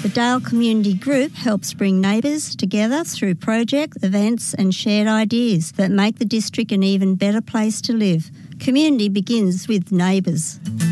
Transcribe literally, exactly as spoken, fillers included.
The Dale Community Group helps bring neighbours together through projects, events and shared ideas that make the district an even better place to live. Community begins with neighbours.